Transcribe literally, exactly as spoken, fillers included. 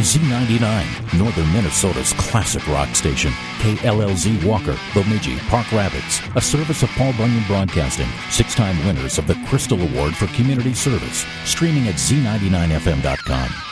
Z ninety-nine, Northern Minnesota's classic rock station. K L L Z Walker, Bemidji, Park Rapids, a service of Paul Bunyan Broadcasting, six-time winners of the Crystal Award for Community Service, streaming at Z ninety-nine F M dot com.